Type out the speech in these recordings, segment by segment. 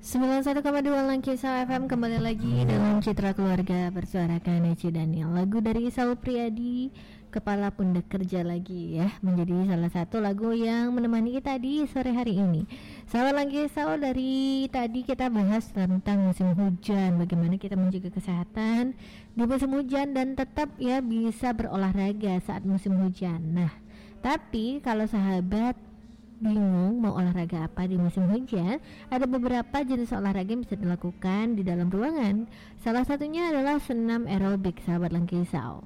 91,2 Langkisau FM kembali lagi dalam Citra Keluarga bersuarakan Eci Daniel. Lagu dari Saul Priadi, Kepala Pundak Kerja lagi ya, menjadi salah satu lagu yang menemani kita di sore hari ini. Sahabat Langkisau, dari tadi kita bahas tentang musim hujan, bagaimana kita menjaga kesehatan di musim hujan dan tetap ya bisa berolahraga saat musim hujan. Nah, tapi kalau sahabat bingung mau olahraga apa di musim hujan, ada beberapa jenis olahraga yang bisa dilakukan di dalam ruangan. Salah satunya adalah senam aerobik, sahabat Langkisau.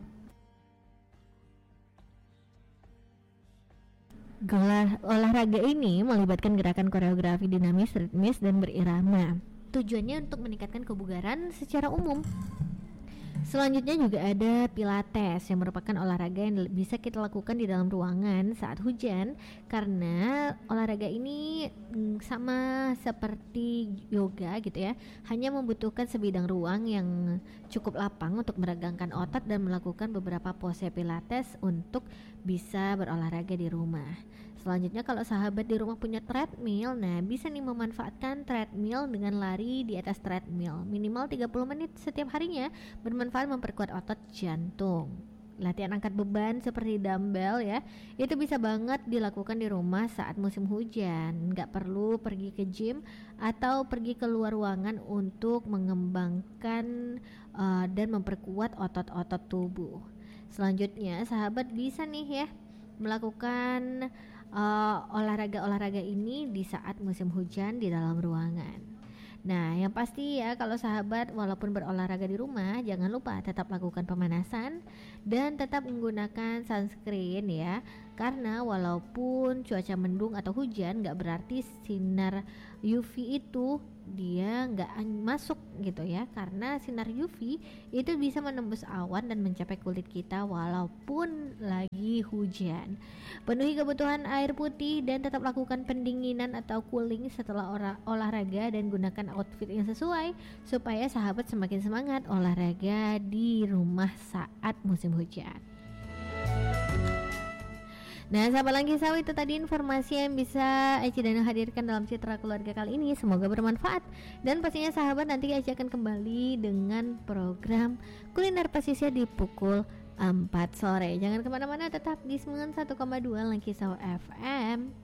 Olahraga ini melibatkan gerakan koreografi dinamis, ritmis, dan berirama. Tujuannya untuk meningkatkan kebugaran secara umum. Selanjutnya juga ada Pilates yang merupakan olahraga yang bisa kita lakukan di dalam ruangan saat hujan, karena olahraga ini sama seperti yoga gitu ya, hanya membutuhkan sebidang ruang yang cukup lapang untuk meregangkan otot dan melakukan beberapa pose Pilates untuk bisa berolahraga di rumah. Selanjutnya kalau sahabat di rumah punya treadmill, nah bisa nih memanfaatkan treadmill dengan lari di atas treadmill minimal 30 menit setiap harinya, bermanfaat memperkuat otot jantung. Latihan angkat beban seperti dumbbell ya, itu bisa banget dilakukan di rumah saat musim hujan. Nggak perlu pergi ke gym atau pergi keluar ruangan untuk mengembangkan dan memperkuat otot-otot tubuh. Selanjutnya sahabat bisa nih ya melakukan olahraga-olahraga ini di saat musim hujan di dalam ruangan. Nah, yang pasti ya kalau sahabat walaupun berolahraga di rumah, jangan lupa tetap lakukan pemanasan dan tetap menggunakan sunscreen ya. Karena walaupun cuaca mendung atau hujan, gak berarti sinar UV itu dia nggak masuk gitu ya, karena sinar UV itu bisa menembus awan dan mencapai kulit kita walaupun lagi hujan. Penuhi kebutuhan air putih dan tetap lakukan pendinginan atau cooling setelah olahraga dan gunakan outfit yang sesuai supaya sahabat semakin semangat olahraga di rumah saat musim hujan. Nah, sahabat Langkisau, itu tadi informasi yang bisa Eci Daniel hadirkan dalam Citra Keluarga kali ini. Semoga bermanfaat. Dan pastinya sahabat, nanti Eci akan kembali dengan program Kuliner Pesisir di pukul 4 sore. Jangan kemana-mana, tetap di 91,2 Langkisau FM.